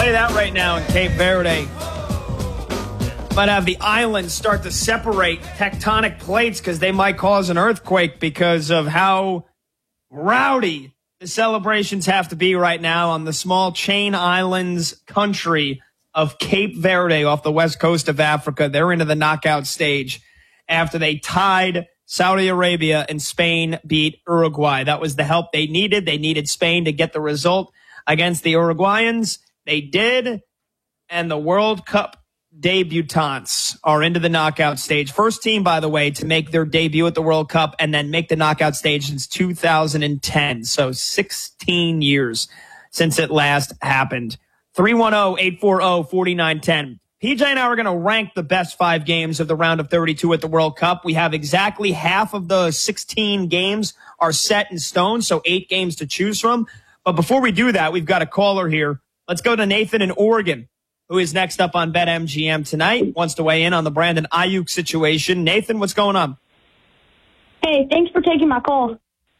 tell you that right now in Cape Verde. Might have the islands start to separate tectonic plates because they might cause an earthquake because of how rowdy the celebrations have to be right now on the small chain islands country of Cape Verde off the west coast of Africa. They're into the knockout stage after they tied Saudi Arabia and Spain beat Uruguay. That was the help they needed. They needed Spain to get the result against the Uruguayans. They did, and the World Cup debutants are into the knockout stage. First team, by the way, to make their debut at the World Cup and then make the knockout stage since 2010. So 16 years since it last happened. 310-840-4910. PJ and I are going to rank the best 5 games of the round of 32 at the World Cup. We have exactly half of the 16 games are set in stone, so 8 games to choose from. But before we do that, we've got a caller here. Let's go to Nathan in Oregon, who is next up on BetMGM tonight, wants to weigh in on the Brandon Ayuk situation. Nathan, what's going on? Hey, thanks for taking my call.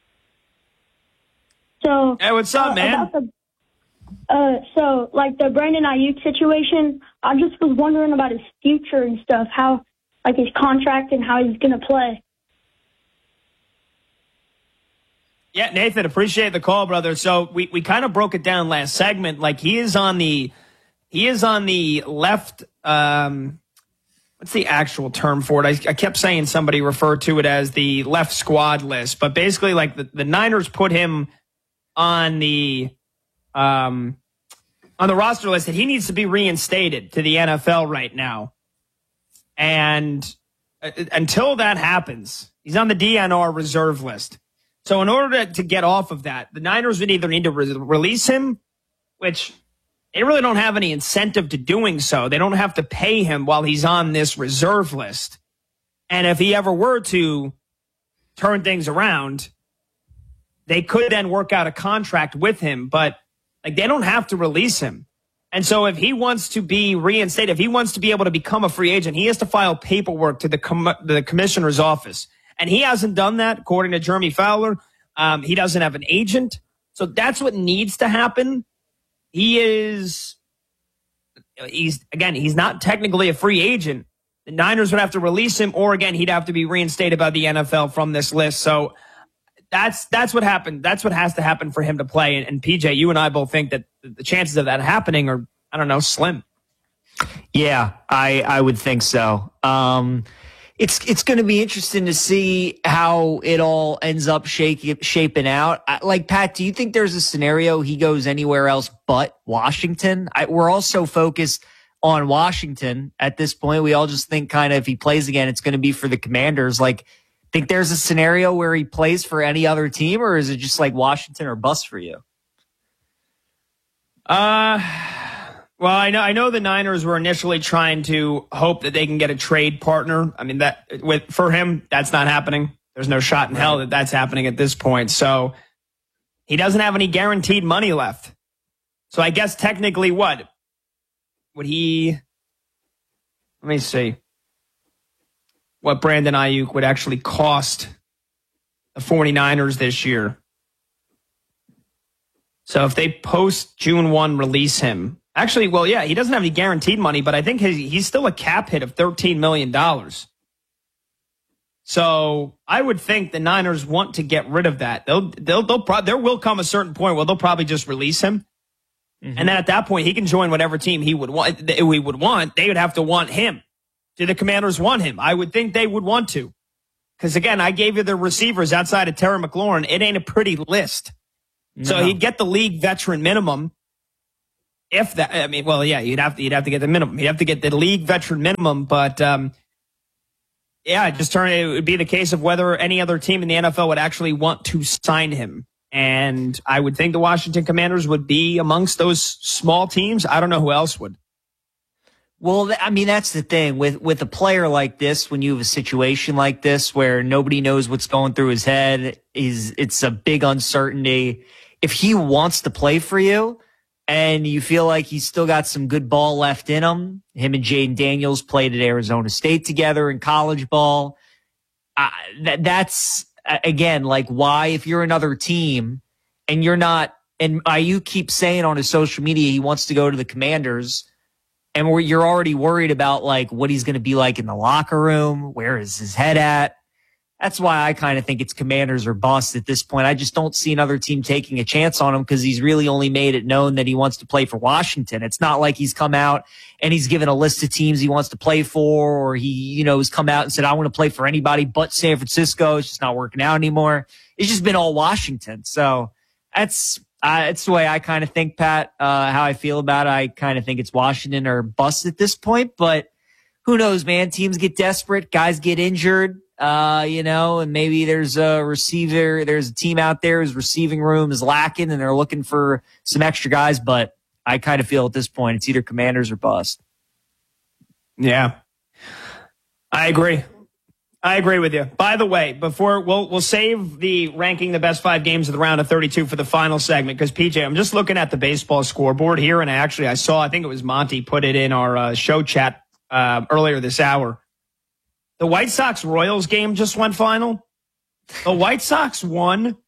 So, hey, what's up, man? The Brandon Ayuk situation, I just was wondering about his future and stuff, how, his contract and how he's going to play. Yeah, Nathan, appreciate the call, brother. So we kind of broke it down last segment. He is on the left. What's the actual term for it? I kept saying somebody referred to it as the left squad list, but basically, the Niners put him on the roster list that he needs to be reinstated to the NFL right now. And until that happens, he's on the DNR reserve list. So in order to get off of that, the Niners would either need to release him, which they really don't have any incentive to doing so. They don't have to pay him while he's on this reserve list. And if he ever were to turn things around, they could then work out a contract with him. But they don't have to release him. And so if he wants to be reinstated, if he wants to be able to become a free agent, he has to file paperwork to the commissioner's office. And he hasn't done that, according to Jeremy Fowler. He doesn't have an agent. So that's what needs to happen. He's not technically a free agent. The Niners would have to release him, or again, he'd have to be reinstated by the NFL from this list. So that's what happened. That's what has to happen for him to play. And PJ, you and I both think that the chances of that happening are, slim. Yeah, I would think so. It's going to be interesting to see how it all ends up shaping out. Pat, do you think there's a scenario he goes anywhere else but Washington? We're all so focused on Washington at this point. We all just think if he plays again, it's going to be for the Commanders. Think there's a scenario where he plays for any other team, or is it just Washington or bust for you? Well, I know the Niners were initially trying to hope that they can get a trade partner. For him, that's not happening. There's no shot in hell that that's happening at this point. So he doesn't have any guaranteed money left. So I guess technically what? Would he... Let me see what Brandon Ayuk would actually cost the 49ers this year. So if they post June 1 release him... Actually, well, yeah, he doesn't have any guaranteed money, but I think he's still a cap hit of $13 million. So I would think the Niners want to get rid of that. There will come a certain point where they'll probably just release him. Mm-hmm. And then at that point, he can join whatever team he would want. They would have to want him. Do the Commanders want him? I would think they would want to. Because, again, I gave you the receivers outside of Terry McLaurin. It ain't a pretty list. No. So he'd get the league veteran minimum. If that, you'd have to get the minimum. You'd have to get the league veteran minimum. But, it would be the case of whether any other team in the NFL would actually want to sign him. And I would think the Washington Commanders would be amongst those small teams. I don't know who else would. Well, that's the thing with a player like this, when you have a situation like this where nobody knows what's going through his head, it's a big uncertainty. If he wants to play for you, and you feel like he's still got some good ball left in him. Him and Jaden Daniels played at Arizona State together in college ball. That's, again, why if you're another team and you're not and Ayuk keeps saying on his social media he wants to go to the Commanders, and you're already worried about like what he's going to be like in the locker room. Where is his head at? That's why I kind of think it's Commanders or bust at this point. I just don't see another team taking a chance on him because he's really only made it known that he wants to play for Washington. It's not like he's come out and he's given a list of teams he wants to play for, or he, has come out and said, I want to play for anybody but San Francisco. It's just not working out anymore. It's just been all Washington. So it's the way I kind of think, Pat, how I feel about it. I kind of think it's Washington or bust at this point, but who knows, man? Teams get desperate. Guys get injured. And maybe there's a team out there whose receiving room is lacking and they're looking for some extra guys, but I kind of feel at this point it's either Commanders or bust. Yeah. I agree with you. By the way, before we'll save the ranking the best 5 games of the round of 32 for the final segment, because PJ, I'm just looking at the baseball scoreboard here, and I think it was Monty put it in our show chat earlier this hour. The White Sox-Royals game just went final. The White Sox won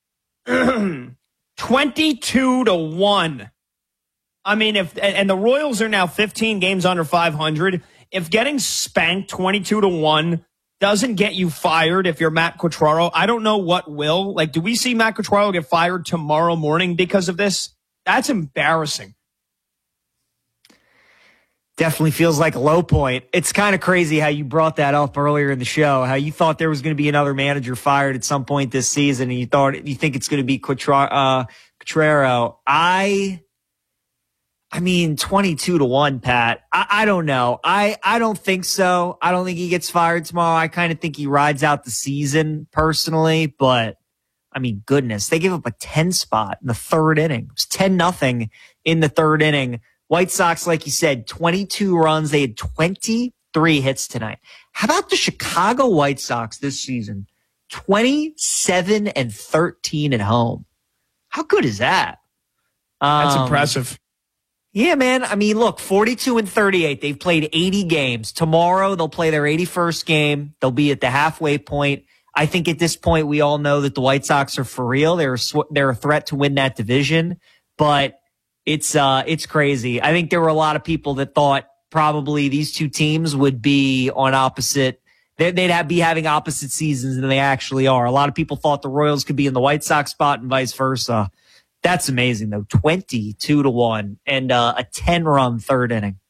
22-1. I mean, and the Royals are now 15 games under 500. If getting spanked 22-1 doesn't get you fired if you're Matt Quatraro, I don't know what will. Like, do we see Matt Quatraro get fired tomorrow morning because of this? That's embarrassing. Definitely feels like a low point. It's kind of crazy how you brought that up earlier in the show, how you thought there was going to be another manager fired at some point this season, and you think it's going to be Quatraro. I mean, 22-1, Pat. I don't know. I don't think so. I don't think he gets fired tomorrow. I kind of think he rides out the season personally, but I mean, goodness, they gave up a 10 spot in the third inning. It was 10-0 in the third inning. White Sox, like you said, 22 runs. They had 23 hits tonight. How about the Chicago White Sox this season? 27-13 at home. How good is that? That's impressive. Yeah, man. I mean, look, 42-38. They've played 80 games. Tomorrow, they'll play their 81st game. They'll be at the halfway point. I think at this point, we all know that the White Sox are for real. They're a threat to win that division, but it's crazy. I think there were a lot of people that thought probably these two teams would be on opposite. They'd be having opposite seasons than they actually are. A lot of people thought the Royals could be in the White Sox spot and vice versa. That's amazing, though. 22-1 and a 10-run third inning.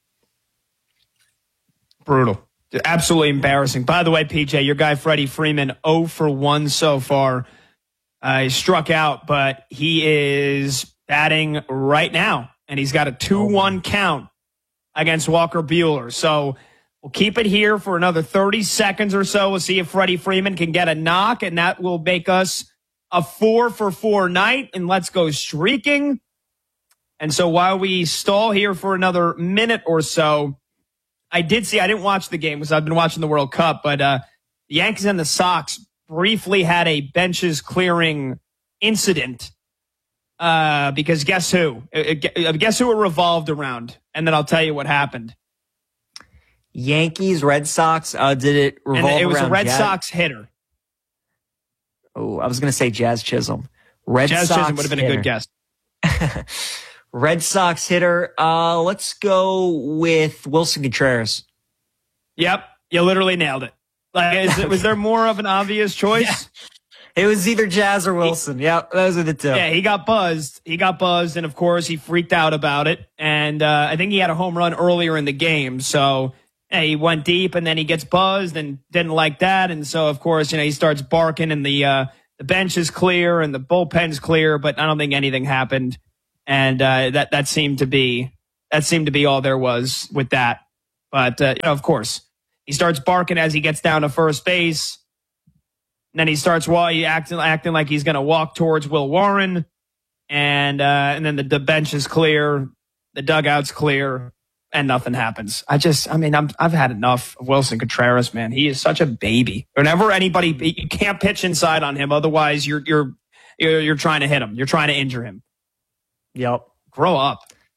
Brutal. Absolutely embarrassing. By the way, PJ, your guy Freddie Freeman, 0 for 1 so far. He struck out, but he is batting right now, and he's got a 2-1 count against Walker Buehler. So we'll keep it here for another 30 seconds or so. We'll see if Freddie Freeman can get a knock, and that will make us a 4 for 4 night, and let's go streaking. And so while we stall here for another minute or so, I didn't watch the game because I've been watching the World Cup, but the Yankees and the Sox briefly had a benches clearing incident. Because guess who? Guess who it revolved around? And then I'll tell you what happened. Yankees, Red Sox. Did it revolve around? It was a Red Sox hitter. Oh, I was going to say Jazz Chisholm. Jazz Chisholm would have been a good guess. Red Sox hitter. Let's go with Wilson Contreras. Yep, you literally nailed it. Like, was there more of an obvious choice? Yeah. It was either Jazz or Wilson. Yep, those are the two. Yeah, he got buzzed. And of course he freaked out about it. And I think he had a home run earlier in the game. So he went deep, and then he gets buzzed and didn't like that. And so of course, he starts barking, and the bench is clear and the bullpen's clear, but I don't think anything happened. And that seemed to be all there was with that. But of course, he starts barking as he gets down to first base. And then he starts acting like he's going to walk towards Will Warren, and then the bench is clear, the dugout's clear, and nothing happens. I've had enough of Wilson Contreras, man. He is such a baby. Whenever you can't pitch inside on him, otherwise you're trying to hit him, you're trying to injure him. Yep, grow up.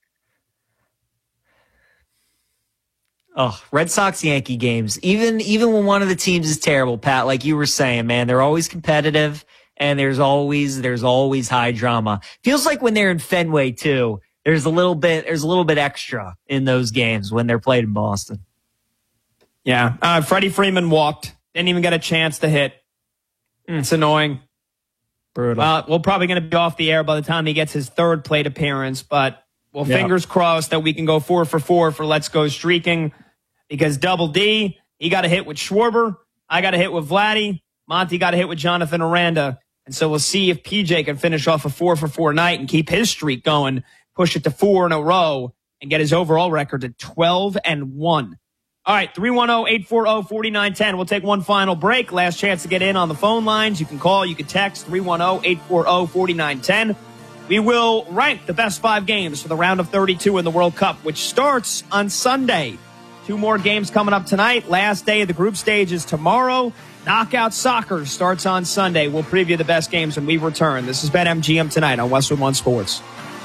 Oh, Red Sox Yankee games. Even when one of the teams is terrible, Pat, like you were saying, man, they're always competitive. and there's always high drama. Feels like when they're in Fenway too. There's a little bit extra in those games when they're played in Boston. Yeah. Freddie Freeman walked. Didn't even get a chance to hit. It's annoying. Brutal. We're probably going to be off the air by the time he gets his third plate appearance, but fingers crossed that we can go 4 for 4 for Let's Go Streaking, because Double D, he got a hit with Schwarber. I got a hit with Vladdy. Monty got a hit with Jonathan Aranda. And so we'll see if PJ can finish off a 4 for 4 night and keep his streak going, push it to 4 in a row, and get his overall record to 12-1. All right, 310-840-4910. We'll take one final break. Last chance to get in on the phone lines. You can call, you can text 310-840-4910. We will rank the best 5 games for the round of 32 in the World Cup, which starts on Sunday. 2 more games coming up tonight. Last day of the group stage is tomorrow. Knockout Soccer starts on Sunday. We'll preview the best games when we return. This is BetMGM tonight on Westwood One Sports.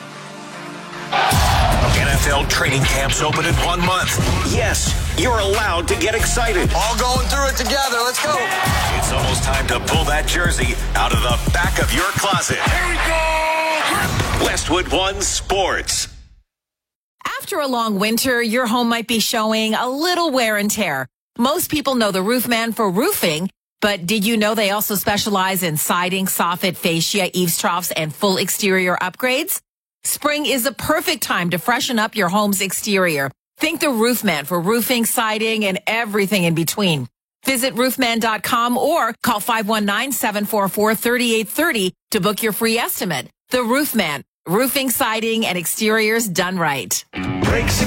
NFL training camps open in 1 month. Yes, you're allowed to get excited. All going through it together. Let's go. It's almost time to pull that jersey out of the back of your closet. Here we go. Westwood One Sports. After a long winter, your home might be showing a little wear and tear. Most people know the Roofman for roofing, but did you know they also specialize in siding, soffit, fascia, eaves troughs, and full exterior upgrades? Spring is the perfect time to freshen up your home's exterior. Think the Roofman for roofing, siding, and everything in between. Visit roofman.com or call 519-744-3830 to book your free estimate. The Roofman, roofing, siding, and exteriors done right. Brakes